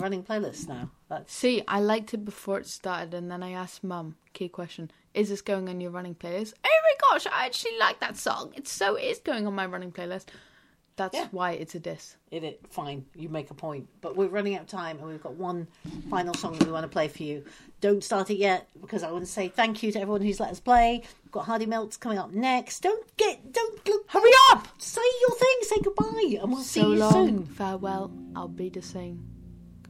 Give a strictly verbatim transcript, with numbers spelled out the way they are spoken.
running playlist now. That's... See, I liked it before it started, and then I asked Mum, key question, is this going on your running playlist? Oh my gosh, I actually like that song. It's so it is going on my running playlist. That's yeah. why it's a diss. It is. Fine, you make a point. But we're running out of time, and we've got one final song that we want to play for you. Don't start it yet, because I want to say thank you to everyone who's let us play. We've got Hardy Melts coming up next. Don't get... Don't look... Hurry up! Say your thing. Say goodbye, and we'll so see you long, soon. Farewell. I'll be the same.